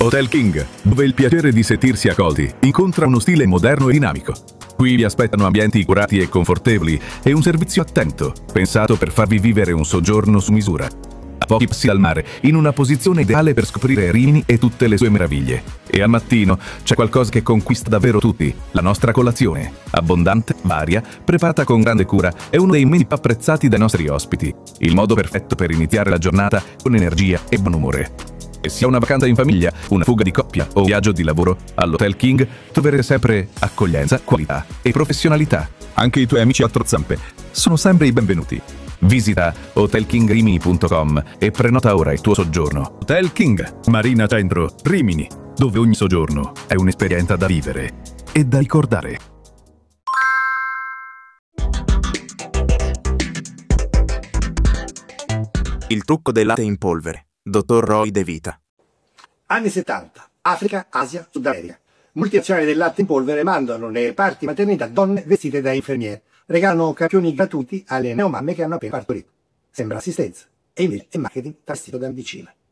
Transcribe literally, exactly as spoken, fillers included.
Hotel King, dove il piacere di sentirsi accolti incontra uno stile moderno e dinamico. Qui vi aspettano ambienti curati e confortevoli e un servizio attento, pensato per farvi vivere un soggiorno su misura. A pochi passi dal mare, in una posizione ideale per scoprire Rimini e tutte le sue meraviglie. E al mattino c'è qualcosa che conquista davvero tutti, la nostra colazione. Abbondante, varia, preparata con grande cura, è uno dei menu più apprezzati dai nostri ospiti. Il modo perfetto per iniziare la giornata con energia e buon umore. E sia una vacanza in famiglia, una fuga di coppia o un viaggio di lavoro, all'Hotel King troverete sempre accoglienza, qualità e professionalità. Anche i tuoi amici a tre zampe sono sempre i benvenuti. Visita hotel king rimini punto com e prenota ora il tuo soggiorno. Hotel King, Marina Centro, Rimini, dove ogni soggiorno è un'esperienza da vivere e da ricordare. Il trucco del latte in polvere. Dottor Roy De Vita. Anni settanta. Africa, Asia, Sud America. Multinazionali del latte in polvere mandano nelle reparti maternità donne vestite da infermiere. Regalano campioni gratuiti alle neomamme che hanno appena partorito. Sembra assistenza. E invece è marketing travestito da medicina.